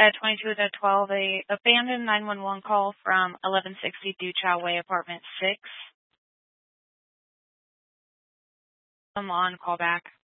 at 22-12, a abandoned 911 call from 1160 Duchow Way, apartment 6. I'm on callback.